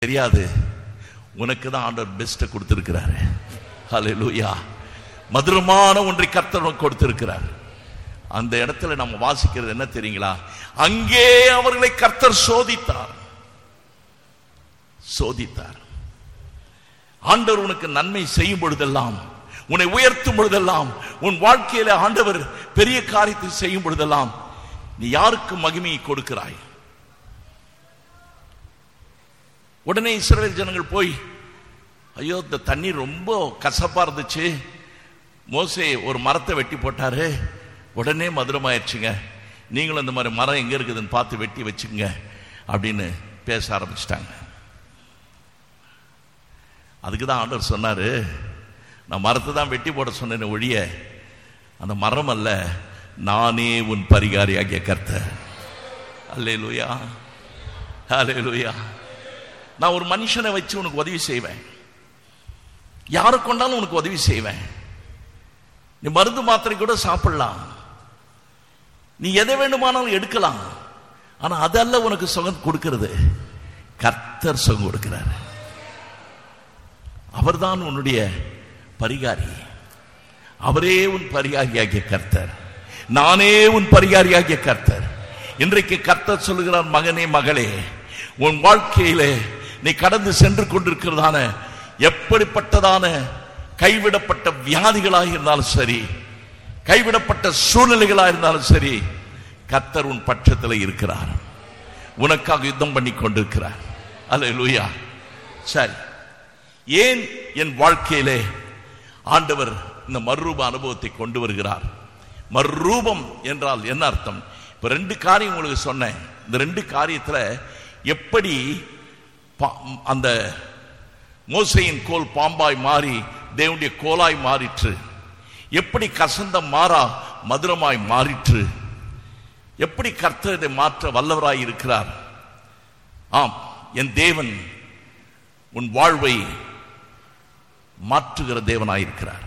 தெரியாது, உனக்கு தான் ஆண்டவர் பெஸ்ட்டை கொடுத்திருக்கிறாரு. ஹல்லேலூயா. மதுரமான ஒன்றை கர்த்தர் கொடுத்திருக்கிறார். அந்த இடத்துல நம்ம வாசிக்கிறது என்ன தெரியுங்களா? அங்கே அவர்களை கர்த்தர் சோதித்தார். ஆண்டவர் உனக்கு நன்மை செய்யும் பொழுதெல்லாம், உன்னை உயர்த்தும் பொழுதெல்லாம், உன் வாழ்க்கையில ஆண்டவர் பெரிய காரியத்தை செய்யும் பொழுதெல்லாம் நீ யாருக்கு மகிமையை கொடுக்கிறாய்? உடனே இஸ்ரவேல் ஜனங்கள் போய், ஐயோ இந்த தண்ணீர் ரொம்ப கசப்பா இருந்துச்சு, மோசே ஒரு மரத்தை வெட்டி போட்டாரு, உடனே மதுரமாயிடுச்சுங்க, நீங்களும் இந்த மாதிரி மரம் எங்க இருக்குதுன்னு பார்த்து வெட்டி வச்சுங்க அப்படின்னு பேச ஆரம்பிச்சிட்டாங்க. அதுக்கு தான் ஆண்டவர் சொன்னாரு, நான் மரத்தை தான் வெட்டி போட சொன்னேன் ஒழிய அந்த மரம் அல்ல, நானே உன் பரிகாரியாகிய கர்த்தர். அல்லேலூயா, அல்லேலூயா. நான் ஒரு மனுஷனை வச்சு உனக்கு உதவி செய்வேன், யாரை கொண்டாலும் உனக்கு உதவி செய்வேன். நீ மருந்து மாத்திரை கூட சாப்பிடலாம், நீ எதை வேண்டுமானாலும் எடுக்கலாம், ஆனா அதல்ல உனக்கு சுகம் கொடுக்கிறது, கர்த்தர் சுகம் கொடுக்கிறார். அவர்தான் உன்னுடைய பரிகாரி, அவரே உன் பரிகாரியாகிய கர்த்தர், நானே உன் பரிகாரியாகிய கர்த்தர். இன்றைக்கு கர்த்தர் சொல்லுகிறார், மகனே மகளே, உன் வாழ்க்கையிலே நீ கடந்து சென்று கொண்டிருக்கிறதான எப்படிப்பட்டதான கைவிடப்பட்ட வியாதிகளாக இருந்தாலும் சரி, கைவிடப்பட்ட சூழ்நிலைகளாக இருந்தாலும் சரி, கர்த்தர் உன் பட்சத்தில் இருக்கிறார், உனக்காக யுத்தம் பண்ணி கொண்டிருக்கிறார். அல்லேலூயா. சரி, ஏன் என் வாழ்க்கையிலே ஆண்டவர் இந்த மறுரூப அனுபவத்தை கொண்டு வருகிறார்? மறுரூபம் என்றால் என்ன அர்த்தம்? இப்ப 2 காரியம் உங்களுக்கு சொன்னேன். இந்த 2 காரியத்துல எப்படி அந்த மோசேயின் கோல் பாம்பாய் மாறி தேவனுடைய கோலாய் மாறிற்று, எப்படி கசந்த மாறா மதுரமாய் மாறிற்று, எப்படி கர்த்தர் இதை மாற்ற வல்லவராய் இருக்கிறார். ஆம், என் தேவன் உன் வாழ்வை மாற்றுகிற தேவனாயிருக்கிறார்.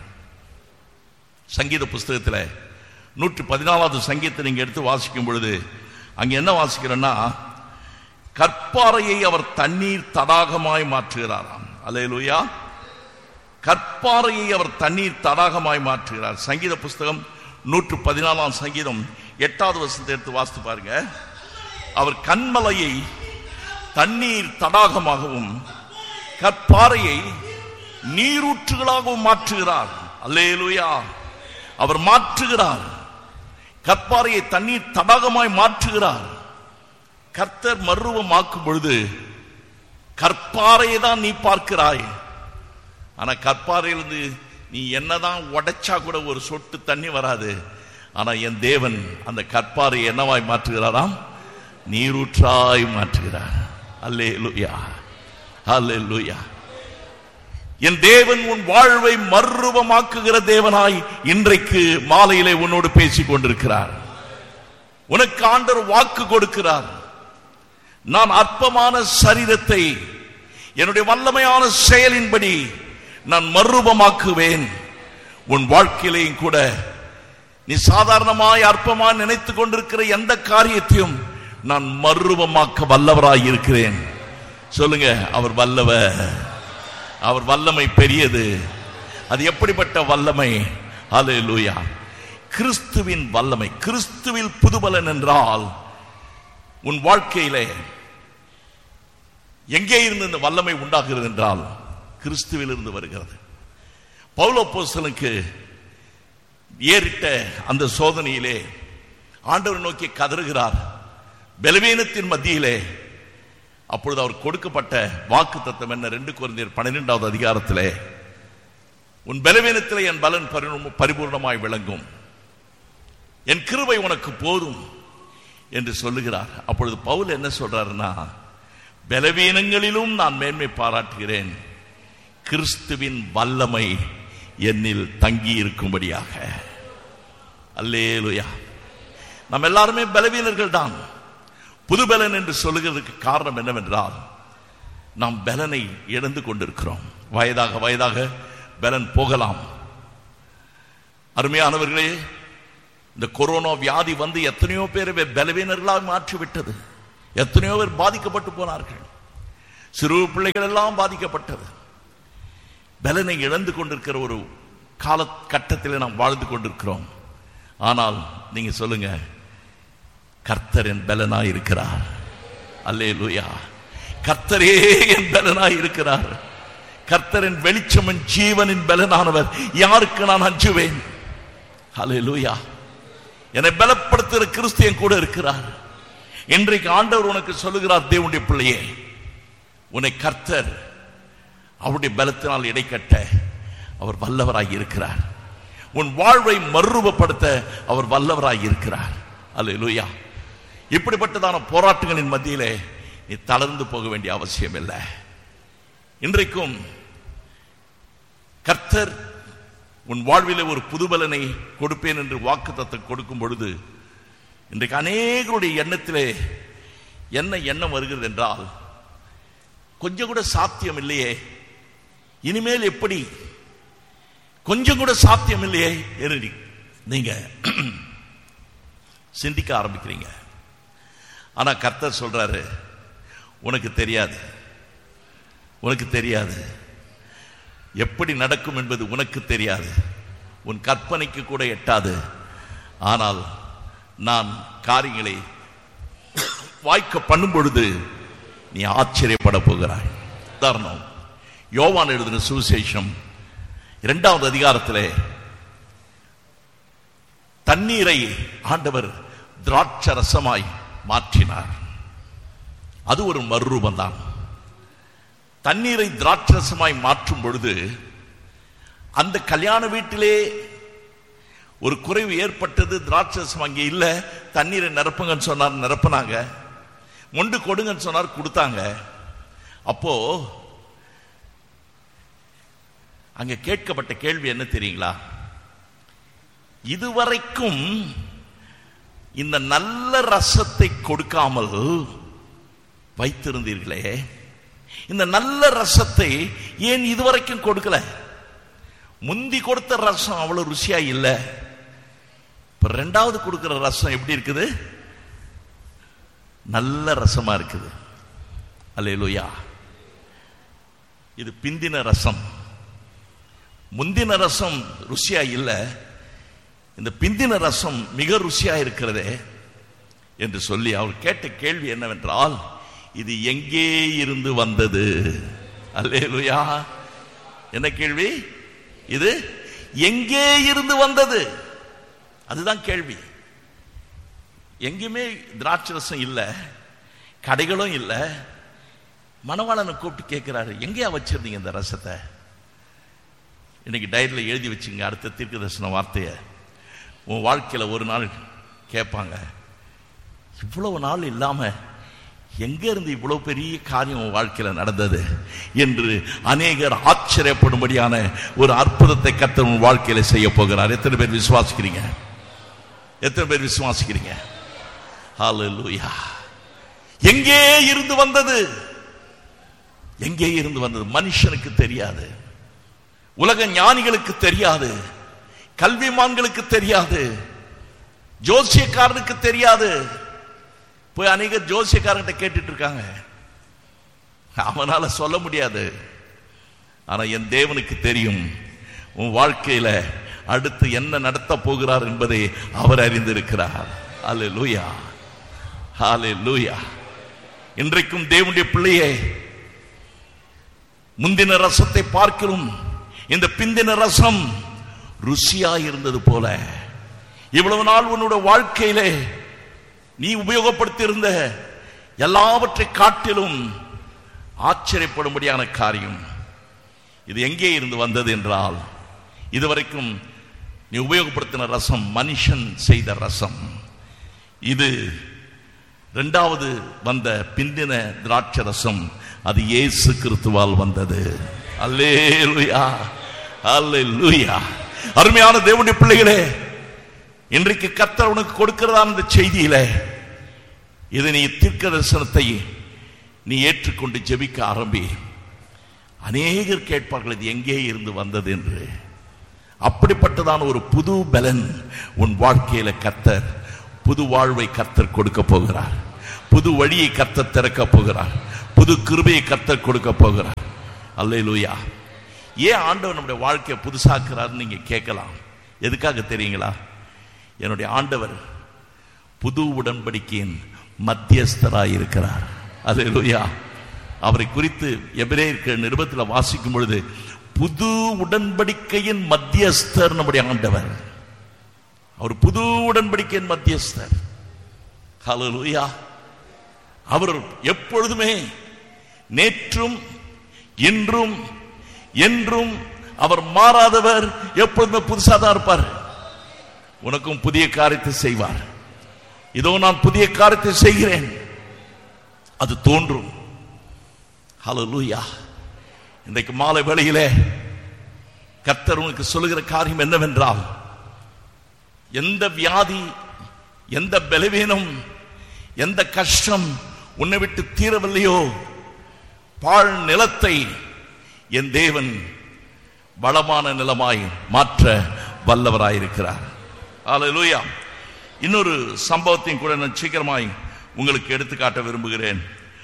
சங்கீத புஸ்தகத்தில் 114வது சங்கீதத்தை நீங்க எடுத்து வாசிக்கும் பொழுது அங்க என்ன வாசிக்கிறேன்னா, கற்பாறையை அவர் தண்ணீர் தடாகமாய் மாற்றுகிறாராம். அல்லேலூயா. கற்பாறையை அவர் தண்ணீர் தடாகமாய் மாற்றுகிறார். சங்கீத புஸ்தகம் 114ஆம் சங்கீதம் 8வது வசனத்தை எடுத்து வாசித்து பாருங்க. அவர் கன்மலையை தண்ணீர் தடாகமாகவும் கற்பாறையை நீரூற்றுகளாகவும் மாற்றுகிறார். அல்லேலூயா. அவர் மாற்றுகிறார், கற்பாறையை தண்ணீர் தடாகமாய் மாற்றுகிறார். கர்த்தர் மறுரூபமாக்கும் பொழுது கற்பாறையை தான் நீ பார்க்கிறாய், ஆனா கற்பாறையிலிருந்து நீ என்னதான் உடைச்சா கூட ஒரு சொட்டு தண்ணி வராது. ஆனா என் தேவன் அந்த கற்பாறையை என்னவாய் மாற்றுகிறாராம்? நீரூற்றாய் மாற்றுகிறார். அல்லேலூயா, அல்லேலூயா. என் தேவன் உன் வாழ்வை மறுரூபமாக்குகிற தேவனாய் இன்றைக்கு மாலையிலே உன்னோடு பேசிக் கொண்டிருக்கிறார். உனக்கு ஆண்டவர் வாக்கு கொடுக்கிறார், நான் அற்பமான சரீரத்தை என்னுடைய வல்லமையான செயலின்படி நான் மறுரூபமாக்குவேன். உன் வாழ்க்கையிலேயும் கூட நீ சாதாரணமாய் அற்பமாய் நினைத்துக் கொண்டிருக்கிற எந்த காரியத்தையும் நான் மறுரூபமாக்க வல்லவராய் இருக்கிறேன். சொல்லுங்க, அவர் வல்லவர், அவர் வல்லமை பெரியது. அது எப்படிப்பட்ட வல்லமை? அல்லேலூயா. கிறிஸ்துவின் வல்லமை. கிறிஸ்துவில் புதுபலன் என்றால் உன் வாழ்க்கையிலே எங்கே இருந்து இந்த வல்லமை உண்டாகிறது என்றால் கிறிஸ்துவில் இருந்து வருகிறது. பவுல் அப்போஸ்தலனுக்கு ஏறிட்ட அந்த சோதனையிலே ஆண்டவர் நோக்கி கதறுகிறார், பலவீனத்தின் மத்தியிலே. அப்பொழுது அவர் கொடுக்கப்பட்ட வாக்கு தத்தம் என்ன? 2 கொரிந்தியர் 12வது அதிகாரத்திலே, உன் பலவீனத்திலே என் பலன் பரிபூர்ணமாய் விளங்கும், என் கிருபை உனக்கு போதும் என்று சொல்லுகிறார். அப்பொழுது பவுல் என்ன சொல்றாருன்னா, பலவீனங்களிலும் நான் மேன்மை பாராட்டுகிறேன், கிறிஸ்துவின் வல்லமை என்னில் தங்கி இருக்கும்படியாக. அல்லேலூயா. நம்ம எல்லாருமே பலவீனர்கள் தான். புதுபலன் என்று சொல்லுகிறதுக்கு காரணம் என்னவென்றால், நாம் பலனை இழந்து கொண்டிருக்கிறோம். வயதாக வயதாக பலன் போகலாம். அருமையானவர்களே, இந்த கொரோனா வியாதி வந்து எத்தனையோ பேரை பலவீனர்களாக மாற்றிவிட்டது. எத்தனையோ பேர் பாதிக்கப்பட்டு போனார்கள். சிறு பிள்ளைகள் எல்லாம் பாதிக்கப்பட்டது. பலனை இழந்து கொண்டிருக்கிற ஒரு காலகட்டத்தில் நாம் வாழ்ந்து கொண்டிருக்கிறோம். ஆனால் நீங்க சொல்லுங்க, கர்த்தர் என் பலனாய் இருக்கிறார். அல்லேலூயா. கர்த்தரே என் பலனாய் இருக்கிறார். கர்த்தரின் வெளிச்சம் ஜீவனின் பலனானவர். யாருக்கு நான் அஞ்சுவேன்? அல்லேலூயா. என்னை பலப்படுத்துகிற கிறிஸ்து என் கூட இருக்கிறார். இன்றைக்கு ஆண்டவர் உனக்கு சொல்லுகிறார், தேவனுடைய பிள்ளையே, உன்னை கர்த்தர் அவருடைய பலத்தினால் இடைக்கட்ட அவர் வல்லவராய் இருக்கிறார். உன் வாழ்வை மறுரூபப்படுத்த அவர் வல்லவராய் இருக்கிறார். அல்லேலூயா. இப்படிப்பட்டதான போராட்டங்களின் மத்தியிலே நீ தளர்ந்து போக வேண்டிய அவசியம் இல்லை. இன்றைக்கும் கர்த்தர் உன் வாழ்விலே ஒரு புதுபலனை கொடுப்பேன் என்று வாக்குத்தத்தம் கொடுக்கும் பொழுது, இன்றைக்கு அநேகருடைய எண்ணத்திலே என்ன எண்ணம் வருகிறது என்றால், கொஞ்சம் கூட சாத்தியம் இல்லையே, இனிமேல் எப்படி, கொஞ்சம் கூட சாத்தியம் இல்லையே என்று நீங்க சிந்திக்க ஆரம்பிக்கிறீங்க. ஆனா கர்த்தர் சொல்றாரு, உனக்கு தெரியாது, உனக்கு தெரியாது, எப்படி நடக்கும் என்பது உனக்கு தெரியாது, உன் கற்பனைக்கு கூட எட்டாது. ஆனால் நான் காரியங்களை வாய்க்க பண்ணும் பொழுது நீ ஆச்சரியப்பட போகிறாய். உதாரணம், யோவான் எழுதின சுவிசேஷம் 2வது அதிகாரத்திலே தண்ணீரை ஆண்டவர் திராட்சை ரசமாய் மாற்றினார். அது ஒரு மறுரூபம் தான். தண்ணீரை திராட்சை ரசமாய் மாற்றும் பொழுது அந்த கல்யாண வீட்டிலே ஒரு குறைவு ஏற்பட்டது. திராட்சை ரசம் அங்கே இல்லை. தண்ணீரை நிரப்புங்கன்னு சொன்னார், நிரப்புனாங்க. மொண்டு கொடுங்கன்னு சொன்னார், கொடுத்தாங்க. அப்போ அங்க கேட்கப்பட்ட கேள்வி என்ன தெரியுங்களா? இதுவரைக்கும் இந்த நல்ல ரசத்தை கொடுக்காமல் வைத்திருந்தீர்களே, இந்த நல்ல ரசத்தை ஏன் இதுவரைக்கும் கொடுக்கல? முந்தி கொடுத்த ரசம் அவ்வளவு ருசியா இல்ல, இப்ப 2வது கொடுக்கிற ரசம் எப்படி இருக்குது? நல்ல ரசமா இருக்குது. அல்லேலூயா. இது பிந்தின ரசம். முந்தின ரசம் ருசியா இல்ல, இந்த பிந்தின ரசம் மிக ருசியா இருக்கிறதே என்று சொல்லி அவர் கேட்ட கேள்வி என்னவென்றால், இது எங்கே இருந்து வந்தது? அல்லேலூயா. என்ன கேள்வி? இது எங்கே இருந்து வந்தது? அதுதான் கேள்வி. எங்கேயுமே திராட்சை ரசம் இல்ல, கடைகளும் இல்ல. மணவாளனை கூப்பிட்டு கேட்கிறாரு, எங்கேயா வச்சிருந்தீங்க இந்த ரசத்தை? இன்னைக்கு டைரியில் எழுதி வச்சுங்க, அடுத்த தீர்க்க தரிசன வார்த்தைய உன் வாழ்க்கையில் ஒரு நாள் கேட்பாங்க, இவ்வளவு நாள் இல்லாம எங்க இருந்து இவ்வளவு பெரிய காரியம் உன் வாழ்க்கையில் நடந்தது என்று அநேகர் ஆச்சரியப்படும்படியான ஒரு அற்புதத்தை கர்த்தர் உன் வாழ்க்கையில செய்ய போகிறார். எத்தனை பேர் விசுவாசிக்கிறீங்க? எத்தனை பேர் விசுவாசிக்கிறீங்க? ஹல்லேலூயா. எங்கே இருந்து வந்தது? எங்கே இருந்து வந்தது? மனுஷனுக்கு தெரியாது, உலக ஞானிகளுக்கு தெரியாது, கல்விமான்களுக்கு தெரியாது, ஜோசியக்காரனுக்கு தெரியாது. போய் அநேக ஜோசியக்காரன்கிட்ட கேட்டுட்டு இருக்காங்க, அவனால சொல்ல முடியாது. ஆனா என் தேவனுக்கு தெரியும். உன் வாழ்க்கையில அடுத்து என்ன நடத்த போகிறார் என்பதை அவர் அறிந்திருக்கிறார். அல்லேலூயா, அல்லேலூயா. இன்றைக்கும் தேவனுடைய பிள்ளையே, முந்தின ரசத்தை பார்க்கிறோம். இந்த பிந்தின ரசம் ருசியா இருந்தது போல இவ்வளவு நாள் உன்னோட வாழ்க்கையிலே நீ உபயோகப்படுத்தி இருந்த எல்லாவற்றை காட்டிலும் ஆச்சரியப்படும்படியான காரியம் இது எங்கே இருந்து வந்தது என்றால், இதுவரைக்கும் நீ உபயோகப்படுத்தின ரசம் மனுஷன் செய்த ரசம். இது 2வது வந்த பிந்தின திராட்சை ரசம், அது இயேசு கிறிஸ்துவால் வந்தது. அல்லேலூயா, அல்லேலூயா. அருமையான தேவனுடைய பிள்ளைகளே, இன்றைக்கு கர்த்தர் உனக்கு கொடுக்கிறதான இந்த செய்தியில இது நீ தீர்க்க தரிசனத்தை நீ ஏற்றுக்கொண்டு ஜெபிக்க ஆரம்பி. அநேகர் கேட்பார்கள், இது எங்கே இருந்து வந்தது என்று. அப்படிப்பட்டதான ஒரு புது பலன் உன் வாழ்க்கையில கர்த்தர், புது வாழ்வை கர்த்தர் கொடுக்க போகிறார். புது வழியை கர்த்தர் திறக்க போகிறார். புது கிருபையை கர்த்தர் கொடுக்க போகிறார். அல்லேலூயா. ஏன் ஆண்டவர் நம்முடைய வாழ்க்கையை புதுசாக்குறாருன்னு நீங்க கேட்கலாம். எதுக்காக தெரியுங்களா? என்னுடைய ஆண்டவர் புது உடன்படிக்கையின் மத்தியஸ்தராய் இருக்கிறார். அல்லேலூயா. அவரை குறித்து எபிரேயர் நிருபத்தில் வாசிக்கும் பொழுது புது உடன்படிக்கையின் மத்தியஸ்தர் நம்முடைய ஆண்டவர். அவர் புது உடன்படிக்கையின் மத்தியஸ்தர். ஹல்லேலூயா. அவர் எப்பொழுதுமே நேற்றும் இன்றும் என்றும் அவர் மாறாதவர். எப்பொழுதுமே புதுசா தான் இருப்பார். உனக்கும் புதிய காரியத்தை செய்வார். இதோ நான் புதிய காரியத்தை செய்கிறேன், அது தோன்றும். ஹல்லேலூயா. இன்றைக்கு மாலை வேளையிலே கர்த்தர் உனக்கு சொல்லுகிற காரியம் என்னவென்றால், எந்த வியாதி, எந்த பலவீனம், எந்த கஷ்டம் உன்னை விட்டு தீரவில்லையோ, பாழ் நிலத்தை என் தேவன் வளமான நிலமாய் மாற்ற வல்லவராயிருக்கிறார். அல்லேலூயா. இன்னொரு சம்பவத்தையும் கூட நான் சீக்கிரமாய் உங்களுக்கு எடுத்துக்காட்ட விரும்புகிறேன்.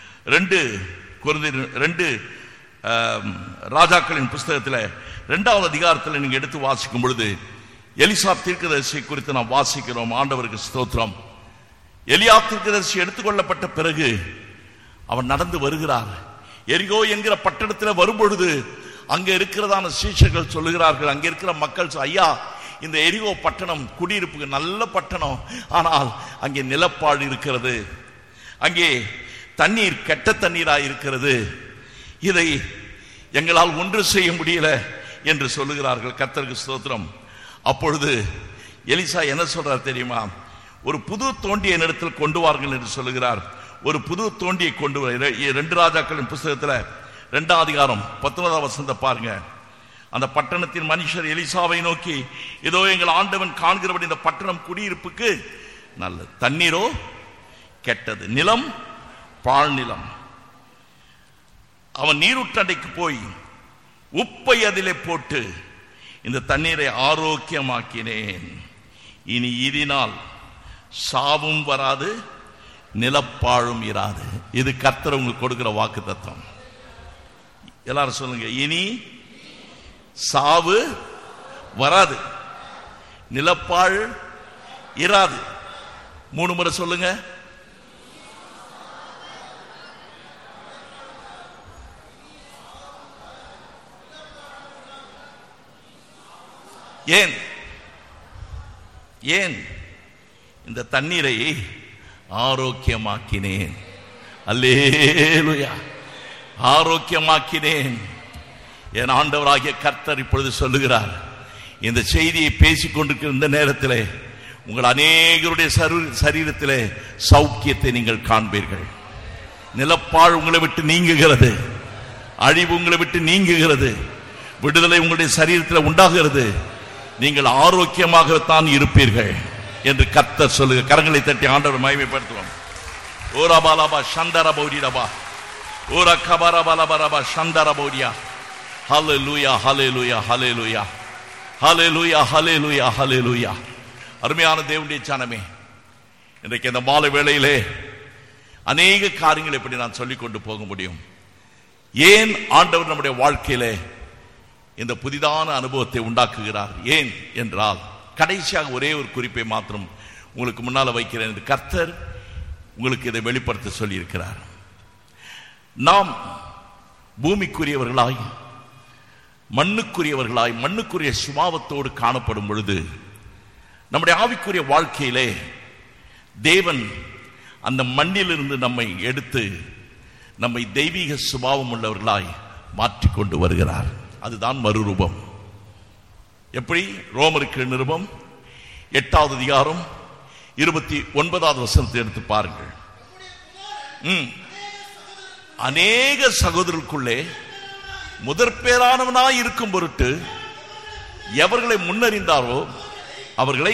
2 ராஜாக்களின் புஸ்தகத்தில் 2வது அதிகாரத்தில் நீங்க எடுத்து வாசிக்கும் பொழுது எலிசா தீர்க்கதரிசி குறித்து நாம் வாசிக்கிறோம். ஆண்டவருக்கு ஸ்தோத்திரம். எலியா தீர்க்கதரிசி எடுத்துக்கொள்ளப்பட்ட பிறகு அவன் நடந்து வருகிறார். எரிகோ என்கிற பட்டணத்தில் வரும்பொழுது அங்க இருக்கிறதான சீஷர்கள் சொல்லுகிறார்கள், அங்க இருக்கிற மக்கள், ஐயா, இந்த எரிகோ பட்டணம் குடியிருப்புக்கு நல்ல பட்டணம், ஆனால் அங்கே நிலப்பாடு இருக்கிறது, அங்கே தண்ணீர் கெட்ட தண்ணீராக இருக்கிறது, இதை எங்களால் ஒன்று செய்ய முடியல என்று சொல்லுகிறார்கள். கர்த்தருக்கு ஸ்தோத்திரம். அப்பொழுது எலிசா என்ன சொல்றார் தெரியுமா? ஒரு புது தோண்டியை என்னிடத்தில் கொண்டு வார்கள் என்று சொல்லுகிறார். ஒரு புது தோண்டியை கொண்டு வர 2 ராஜாக்களின் புஸ்தகத்தில் 2ஆம் அதிகாரம் 19ஆம் வசனத்தை பாருங்க. அந்த பட்டணத்தின் மனுஷர் எலிசாவை நோக்கி, இதோ எங்கள் ஆண்டவன் காண்கிறபடி இந்த பட்டணம் குடியிருப்புக்கு நல்லது, தண்ணீரோ கெட்டது, நிலம் பாழ் நிலம். அவன் நீருட்டண்டைக்கு போய் உப்பை அதிலே போட்டு இந்த தண்ணீரை ஆரோக்கியமாக்கினேன், இனி இதனால் சாவும் வராது, நிலப்பாழும் இராது. இது கர்த்தர் உங்களுக்கு கொடுக்கிற வாக்கு தத்துவம். எல்லாரும் சொல்லுங்க, இனி சாவு வராது, நிலப்பாழ் இராது. 3 முறை சொல்லுங்க. ஏன்? ஏன்? இந்த தண்ணீரை ஆரோக்கியமாக்கினேன். அல்லேலூயா. ஆரோக்கியமாக்கினேன். என் ஆண்டவராகிய கர்த்தர் இப்பொழுது சொல்லுகிறார், இந்த செய்தியை பேசிக் கொண்டிருக்கிற இந்த நேரத்தில் உங்கள் அநேகருடைய சரீரத்திலே சௌக்கியத்தை நீங்கள் காண்பீர்கள். நிலப்பாழ் உங்களை விட்டு நீங்குகிறது, அழிவு உங்களை விட்டு நீங்குகிறது, விடுதலை உங்களுடைய சரீரத்தில் உண்டாகிறது. நீங்கள் ஆரோக்கியமாகத்தான் இருப்பீர்கள் என்று கர்த்தர் சொல்லுங்க. கரங்களை தட்டி ஆண்டவர் மகிமைப்படுத்துவோம். ஓரா பாலாபா சந்தர பௌரிடபா, ஓரா கபாரா பாலபரபா சந்தர பௌரியா. ஹல்லேலூயா, ஹல்லேலூயா, ஹல்லேலூயா, ஹல்லேலூயா, ஹல்லேலூயா, ஹல்லேலூயா. அருமையான தேவனுடைய ஜனமே, இன்றைக்கு இந்த மாலை வேளையிலே அநேக காரியங்களை எப்படி நான் சொல்லிக் கொண்டு போக முடியும்? ஏன் ஆண்டவர் நம்முடைய வாழ்க்கையிலே இந்த புதிதான அனுபவத்தை உண்டாக்குகிறார்? ஏன் என்றால், கடைசியாக ஒரே ஒரு குறிப்பை மாத்திரம் உங்களுக்கு முன்னால வைக்கிறேன். கர்த்தர் உங்களுக்கு இதை வெளிப்படுத்த சொல்லி இருக்கிறார். நாம் பூமிக்குரியவர்களாய், மண்ணுக்குரியவர்களாய், மண்ணுக்குரிய சுபாவத்தோடு காணப்படும் பொழுது நம்முடைய ஆவிக்குரிய வாழ்க்கையிலே தேவன் அந்த மண்ணிலிருந்து நம்மை எடுத்து நம்மை தெய்வீக சுபாவம் உள்ளவர்களாய் மாற்றிக்கொண்டு வருகிறார். அதுதான் மறுரூபம். எப்படி? ரோமருக்கு நிருபம் 8ஆம் அதிகாரம் 29ஆவது வசனத்தை எடுத்து பாருங்கள். அநேக சகோதரர்களுக்குள்ளே முதற்பேரானவனாய் இருக்கும் பொருட்டு எவர்களை முன்னறிந்தாரோ அவர்களை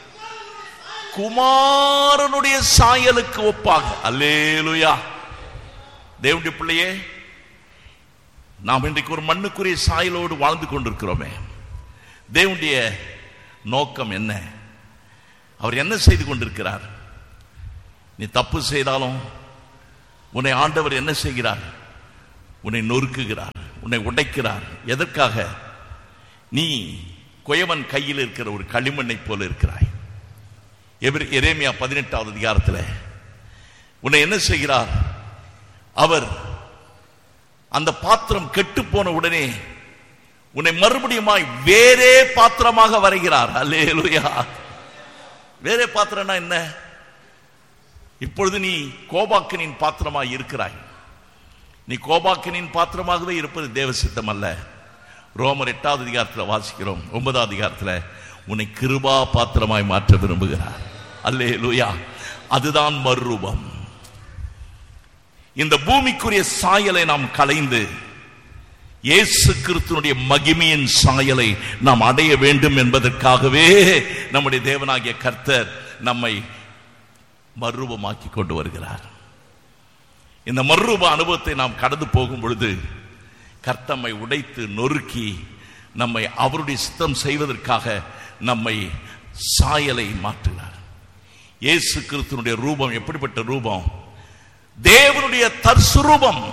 குமாரனுடைய சாயலுக்கு ஒப்பாக. அல்லேலூயா. தேவனுடைய பிள்ளையே, நாம் இன்றைக்கு ஒரு மண்ணுக்குரிய சாயலோடு வாழ்ந்து கொண்டிருக்கிறோமே. தேவனுடைய நோக்கம் என்ன? அவர் என்ன செய்து கொண்டிருக்கிறார்? நீ தப்பு செய்தாலும் உன்னை ஆண்டவர் என்ன செய்கிறார்? உன்னை நொறுக்குகிறார், உன்னை உடைக்கிறார். எதற்காக? நீ குயவன் கையில் இருக்கிற ஒரு களிமண்ணை போல இருக்கிறாய். எரேமியா 18வது அதிகாரத்தில் உன்னை என்ன செய்கிறார்? அவர் அந்த பாத்திரம் கெட்டு போன உடனே உன்னை மறுபடியுமாய் வேறே பாத்திரமாக வரைகிறார். அல்லேலூயா. வேறே பாத்திரம்னா என்ன? இப்பொழுது நீ கோபாக்கினின் பாத்திரமாய் இருக்கிறாய். நீ கோபாக்கினின் பாத்திரமாகவே இருப்பது தேவ சித்தம் அல்ல. ரோமர் 8வது அதிகாரத்தில் வாசிக்கிறோம், 9வது அதிகாரத்தில் உன்னை கிருபா பாத்திரமாய் மாற்ற விரும்புகிறார். அல்லேலூயா. அதுதான் மறுரூபம். இந்த பூமிக்குரிய சாயலை நாம் களைந்து இயேசு கிறிஸ்துவினுடைய மகிமையின் சாயலை நாம் அடைய வேண்டும் என்பதற்காகவே நம்முடைய தேவனாகிய கர்த்தர் நம்மை மறுரூபமாக்கி கொண்டு வருகிறார். இந்த மறுரூப அனுபவத்தை நாம் கடந்து போகும் பொழுது கர்த்தம்மை உடைத்து நொறுக்கி நம்மை அவருடைய சித்தம் செய்வதற்காக நம்மை சாயலை மாற்றுகிறார். இயேசு கிறிஸ்துவினுடைய ரூபம் எப்படிப்பட்ட ரூபம்? தேவனுடைய தற்சுரூபம்.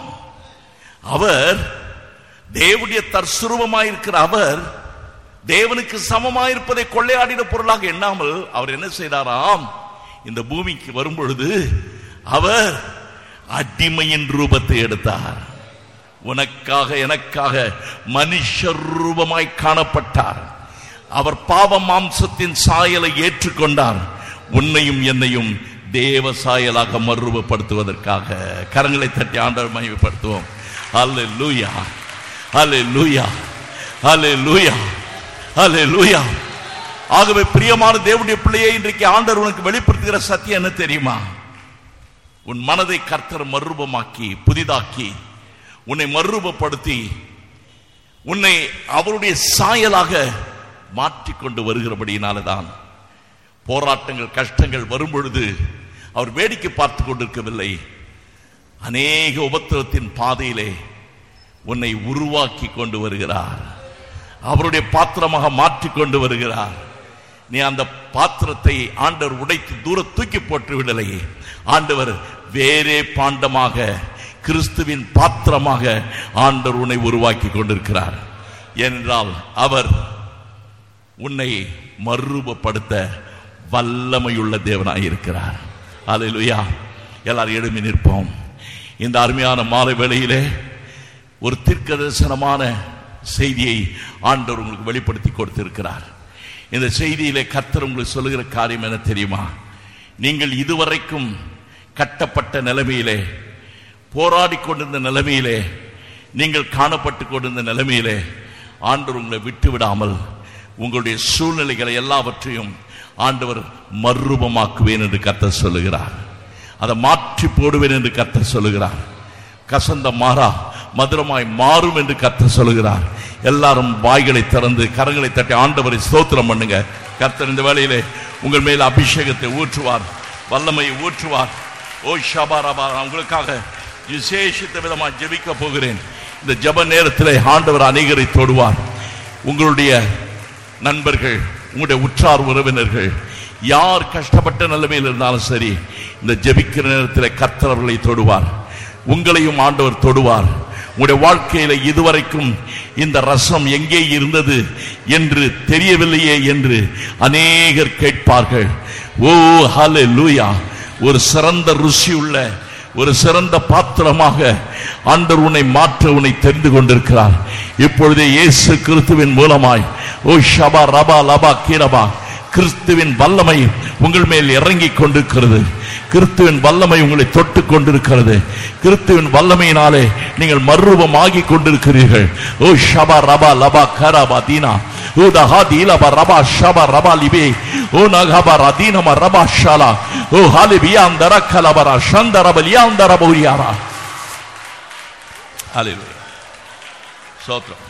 அவர் தேவனுடைய தற்சுரூபமாயிருக்கிற அவர் தேவனுக்கு சமமாயிருப்பதை கொள்ளையாடின பொருளாக எண்ணாமல் அவர் என்ன செய்தாராம்? இந்த பூமிக்கு வரும் பொழுது அவர் அடிமையின் ரூபத்தை எடுத்தார். உனக்காக எனக்காக மனுஷ ரூபமாய் காணப்பட்டார். அவர் பாவ மாம்சத்தின் சாயலை ஏற்றுக்கொண்டார். உன்னையும் என்னையும் தேவ சாயலாக மறுரூபப்படுத்துவதற்காக. கரங்களை தட்டி ஆண்டவர் மகிமைப்படுத்துவோம். அல்லேலூயா, அல்லேலூயா, அல்லேலூயா, அல்லேலூயா. ஆகவே பிரியமான தேவனுடைய பிள்ளையை இன்றைக்கு ஆண்டவர் உனக்கு வெளிப்படுத்துகிற சத்தியம் என்ன தெரியுமா? உன் மனதை கர்த்தர் மறுரூபமாக்கி புதிதாக்கி உன்னை மறுரூபப்படுத்தி உன்னை அவருடைய சாயலாக மாற்றிக்கொண்டு வருகிறபடியினால்தான் போராட்டங்கள் கஷ்டங்கள் வரும் பொழுது அவர் வேடிக்கை பார்த்து கொண்டிருக்கவில்லை. அநேக உபத்திரத்தின் பாதையிலே உன்னை உருவாக்கி கொண்டு வருகிறார். அவருடைய பாத்திரமாக மாற்றிக்கொண்டு வருகிறார். நீ அந்த பாத்திரத்தை ஆண்டவர் உடைத்து தூர தூக்கி போட்டு விடலை. ஆண்டவர் வேறே பாண்டமாக கிறிஸ்துவின் பாத்திரமாக ஆண்டவர் உன்னை உருவாக்கி கொண்டிருக்கிறார். ஏனென்றால் அவர் உன்னை மறுரூபப்படுத்த வல்லமையுள்ள தேவனாய் இருக்கிறார். அல்லேலூயா. எல்லாரும் எழும்பி நிற்போம். இந்த அருமையான மாலை வேளையிலே ஒரு தீர்க்கதரிசனமான செய்தியை ஆண்டவர் உங்களுக்கு வெளிப்படுத்தி கொடுத்திருக்கிறார். இந்த செய்தியிலே கர்த்தர் உங்களுக்கு சொல்லுகிற காரியம் என்ன தெரியுமா? நீங்கள் இதுவரைக்கும் கட்டப்பட்ட நிலைமையிலே, போராடி கொண்டிருந்த நிலைமையிலே, நீங்கள் காணப்பட்டு கொண்டிருந்த நிலைமையிலே ஆண்டவர் உங்களை விட்டு விடாமல் உங்களுடைய சூழ்நிலைகளை எல்லாவற்றையும் ஆண்டவர் மறுரூபமாக்குவேன் என்று கர்த்தர் சொல்லுகிறார். அதை மாற்றி போடுவேன் என்று கர்த்தர் சொல்லுகிறார். கசந்த மாறா மதுரமாய் மாறும் என்று கர்த்தர் சொல்லுகிறார். எல்லாரும் வாய்களை திறந்து கரங்களை தட்டி ஆண்டவரை ஸ்தோத்திரம் பண்ணுங்க. கர்த்தர் இந்த வேளையிலே உங்கள் மேல் அபிஷேகத்தை ஊற்றுவார், வல்லமையை ஊற்றுவார். ஓ ஷபாரபா, உங்களுக்காக விசேஷித்த விதமாக ஜெபிக்க போகிறேன். இந்த ஜெப நேரத்தில் ஆண்டவர் அநேகரை தொடுவார். உங்களுடைய நண்பர்கள், உங்களுடைய உற்றார் உறவினர்கள் யார் கஷ்டப்பட்ட நிலைமையில் இருந்தாலும் சரி, இந்த ஜெபிக்கிற நேரத்தில் கர்த்தர் அவர்களை தொடுவார். உங்களையும் ஆண்டவர் தொடுவார். உங்களுடைய வாழ்க்கையில இதுவரைக்கும் இந்த ரசம் எங்கே இருந்தது என்று தெரியவில்லையே என்று அநேகர் கேட்பார்கள். ஓ ஹல்லேலூயா. ஒரு சிறந்த ருசி உள்ள ஒரு சிறந்த பாத்திரமாக ஆண்டவர் உன்னை மாற்ற உன்னை தெரிந்து கொண்டிருக்கிறார். இப்பொழுதே இயேசு கிறிஸ்துவின் மூலமாய் ஓ ஷபா ரபா லபா கீரபா கிறிஸ்துவின் வல்லமை உங்கள் மேல் இறங்கி கொண்டிருக்கிறது. கிறிஸ்துவின் வல்லமை உங்களை தொட்டு கொண்டிருக்கிறது. கிறிஸ்துவின் வல்லமையினாலே நீங்கள் மறுரூபமாகி கொண்டிருக்கிறீர்கள். ஓ ஷபா ரபா லபா கரபா தீனா ஓ தஹாதி லபா ரபா ஷபா ரபா லிபே ஓ நகபா ரதீனம ரபா ஷாலா ஓ ஹலிபியா அந்தரக்கலபரா ஷந்தரபலியா அந்தரபூரியாரா. ஹல்லேலூயா. ஸ்தோத்திரம்.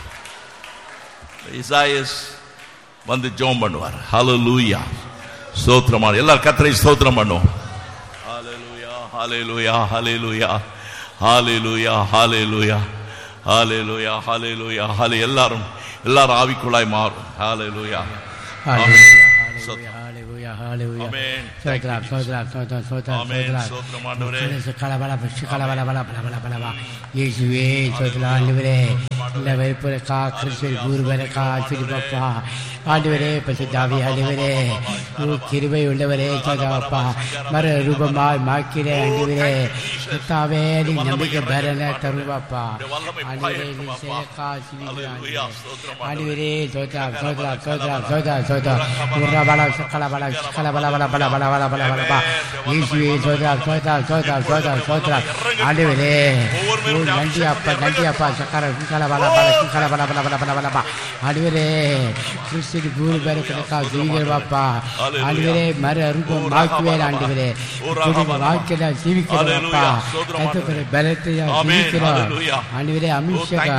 இசாயாஸ் வந்து ஜெபம் பண்ணுவார். ஹல்லேலூயா. ஸ்தோத்திரமான எல்லாரும் கர்த்தரை ஸ்தோத்திரம் பண்ணுவோம். ஹல்லேலூயா, ஹல்லேலூயா, ஹல்லேலூயா, ஹல்லேலூயா, ஹல்லேலூயா, ஹல்லேலூயா, ஹல்லேலூயா, ஹல்லேலூயா. எல்லாரும் ஆவிக்குள்ளாய் மாறும். ஹல்லேலூயா. ஆண்டவரே பரிசுத்தாவி ஆண்டவரே கிருபை உள்ளவரே சோதரப்பா மர ரூபமாய் மாக்கிறே ஆண்டவரே கர்த்தாவே நீ நம்பிக்கை பரன தருவாப்பா ஆண்டவரே நீ சேகா சிவியா ஆண்டவரே சோதரா சோதரா சோதரா சோதரா சோதரா உர்ரா பல சகல பல சகல பல பல பல பல பல பல பல பல இயேசுவே சோதரா சோதரா சோதரா சோதரா சோதரா ஆண்டவரே நன்றி அப்பா சக்கர சகல பல பல சகல பல பல பல பல பல ஆண்டவரே கிறிஸ்து பூரி பரக்கா ஜீவிக்கிறவாப்பா ஆண்டவரே மர ரூபம் மாக்குவேல் ஆண்டவரே வாக்கில ஜீவிக்கிறவாப்பா கத்துக்கிற பலத்தையா ஜீவிக்கிறோம் ஆண்டவரே அமிஷேகா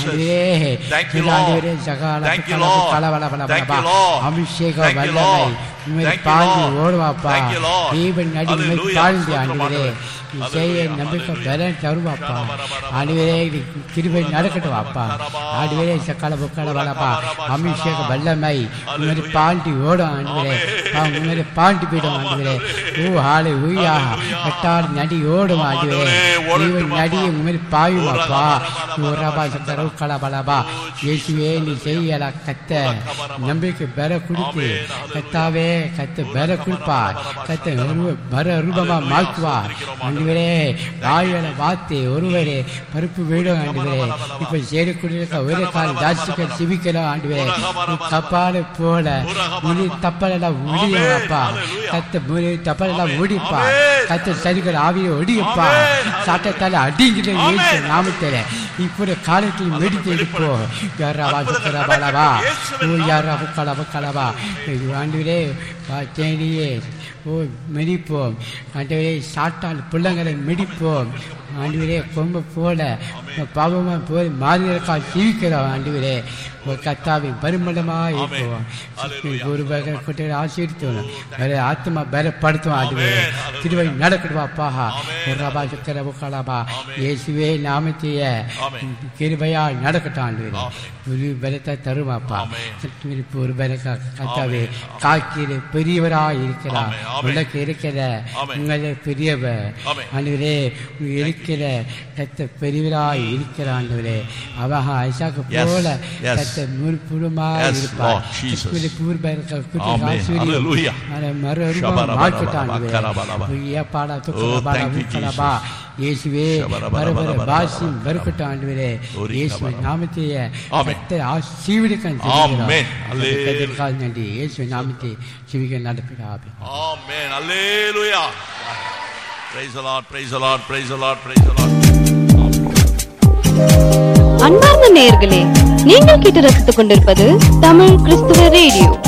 ஆண்டவரே சகால கலவல பலபா அபிஷேக வல்லமை உண்மை பாழ்ந்து ஓடுவாப்பா தீபன் நடி உண்மை பாழ்ந்து ஆண்டவரே செய்ய நம்பிக்கை பலன் தருவாப்பா ஆண்டவரே கிருபை நடக்கட்டும் வாப்பா ஆண்டவரே சக்கால புக்கால வளப்பா அபிஷேக வல்லமை உண்மை பாண்டி ஓடும் ஆண்டவரே உண்மை பாண்டி போயிடும் ஆண்டவரே ஓ ஹாலே ஊயா கட்டால் நடி ஓடும் ஆண்டவரே தீபன் நடி உண்மை பாயுவாப்பா ரபா சக்கர உக்கால பலபா இயேசுவே நீ செய்யல கத்த நம்பிக்கை பெற கொடுத்து கத்தாவே கத்த பெற கொடுப்பா கத்த பர ரூபமா மாக்குவார் ஆண்டவரே வாயுல வார்த்தை ஒருவரே பருப்பு வீடும் ஆண்டவரே இப்ப சேரக்கூடிய ஒரே கால ஜாஸ்திகள் சிவிக்கலாம் ஆண்டவரே கப்பால போல முடி தப்பலெல்லாம் ஒடியப்பா கத்த முடி தப்பலெல்லாம் ஒடிப்பா கத்த சரிகள் ஆவியை ஒடியப்பா சாட்டத்தால அடிங்கிற நாமத்தில இப்ப காலத்தில் வெடித்து எடுப்போ யாரா பலவா யாரா கலவா ஆண்டவரே தேடியே ஓ மெடிப்போம் ஆண்டவரே சாட்டால் பிள்ளைங்களை மெடிப்போம் ஆண்டவரே கொம்ப போல பாவமா போய் மாதிரிக்கால் ஜீவிக்கிறோம் ஆண்டவரே ஒரு கத்தாவின் பரிமளமாக இருப்போம் ஒரு கூட்ட ஆசீர்த்தோம் வேற ஆத்மா பலப்படுத்துவோம் ஆண்டவரே திருவை நடக்கடுவாப்பா ஒரு ரபா சக்கர உக்காலபா இயேசுவே நாமத்தைய கிருபையால் நடக்கட்டும் ஆண்டவரே ஒரு பலத்தை தருவாப்பா ஒரு பல கத்தாவே காக்கிற பெரியவராய் இருக்கிறார் உனக்கு இருக்கிற உங்களை பெரியவர் ஆண்டவரே இருக்கிற கத்த பெரியவராய் இருக்கிற ஆண்டவரே அவக ஐசாக்கு போல கத்த முழுமாய் இருப்பார் இயேசுவே பரபர பாசிம் பருக்கட்டும் ஆண்டவரே இயேசுவை நாமத்தைய கத்த ஆசீர்வதிக்க நன்றி இயேசுவை நாமத்தை சிவிக்க நடப்பிடாது. ஆமென். அல்லேலூயா. Praise the Lord, praise the Lord, praise the Lord, praise the Lord. அன்பார்ந்த நேயர்களே, நீங்கள் கேட்டு ரசித்துக் கொண்டிருப்பது தமிழ் கிறிஸ்துவ ரேடியோ.